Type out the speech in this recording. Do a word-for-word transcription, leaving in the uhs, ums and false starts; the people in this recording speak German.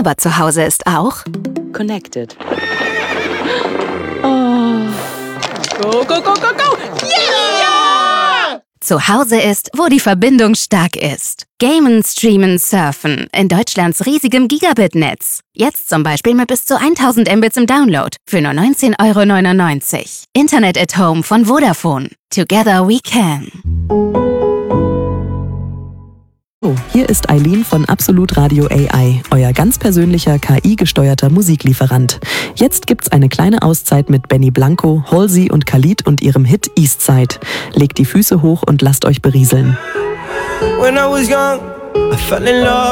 Aber zu Hause ist auch Connected. Oh. Go, go, go, go, go! Yeah! Zu Hause ist, wo die Verbindung stark ist. Gamen, streamen, surfen. In Deutschlands riesigem Gigabit-Netz. Jetzt zum Beispiel mit bis zu tausend Mbits im Download. Für nur neunzehn Euro neunundneunzig. Internet at Home von Vodafone. Together we can. Oh, hier ist Eileen von Absolut Radio A I, euer ganz persönlicher K I-gesteuerter Musiklieferant. Jetzt gibt's eine kleine Auszeit mit Benny Blanco, Halsey und Khalid und ihrem Hit Eastside. Legt die Füße hoch und lasst euch berieseln. When I was young, I fell in love.